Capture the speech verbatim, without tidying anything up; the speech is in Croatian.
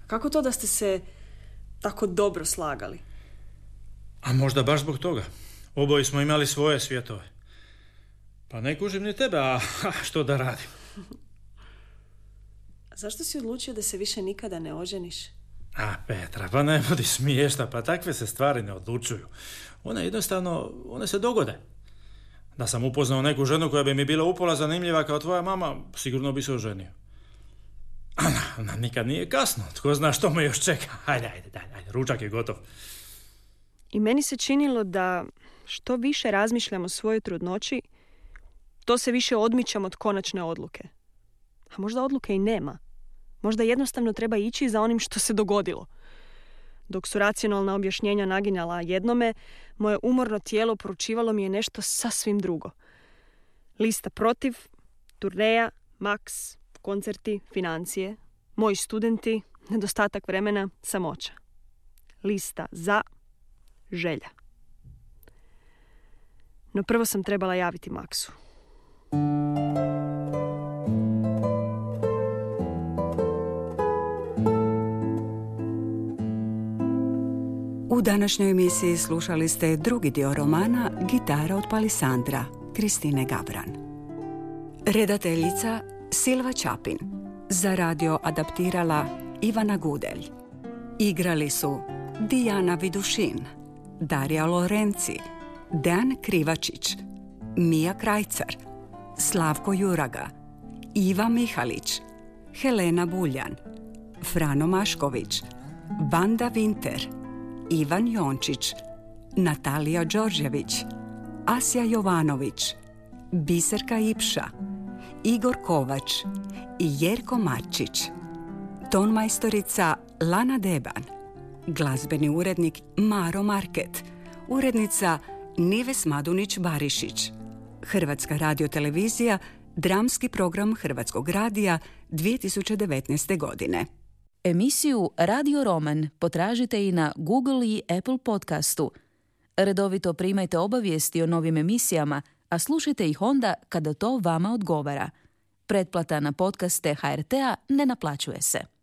Kako to da ste se tako dobro slagali? A možda baš zbog toga. Oboji smo imali svoje svjetove. Pa ne kužim ni tebe, a što da radim? Zašto si odlučio da se više nikada ne oženiš? A, Petra, pa ne budi smiješna, pa takve se stvari ne odlučuju. One jednostavno, one se dogode. Da sam upoznao neku ženu koja bi mi bila upola zanimljiva kao tvoja mama, sigurno bi se oženio. A nikad nije kasno, tko zna što me još čeka. Ajde, ajde, ajde, ajde, ručak je gotov. I meni se činilo da što više razmišljam o svojoj trudnoći, to se više odmičam od konačne odluke. A možda odluke i nema. Možda jednostavno treba ići za onim što se dogodilo. Dok su racionalna objašnjenja naginjala jednome, moje umorno tijelo poručivalo mi je nešto sasvim drugo. Lista protiv, turneja, maks, koncerti, financije, moji studenti, nedostatak vremena, samoća. Lista za, želja. No prvo sam trebala javiti Maksu. U današnjoj emisiji slušali ste drugi dio romana Gitara od Palisandra, Kristine Gabran. Redateljica Silva Čapin. Za radio adaptirala Ivana Gudelj. Igrali su Dijana Vidušin, Darija Lorenci, Dejan Krivačić, Mija Krajcar, Slavko Juraga, Iva Mihalić, Helena Buljan, Frano Mašković, Vanda Vinter, Ivan Jončić, Natalija Đorđević, Asja Jovanović, Biserka Ipša, Igor Kovač i Jerko Marčić. Tonmajstorica Lana Deban, glazbeni urednik Maro Market, urednica Nives Madunić-Barišić. Hrvatska radiotelevizija, dramski program Hrvatskog radija dvije tisuće devetnaeste. godine. Emisiju Radio Roman potražite i na Google i Apple podcastu. Redovito primajte obavijesti o novim emisijama, a slušajte ih onda kada to vama odgovara. Pretplata na podcaste H R T-a ne naplaćuje se.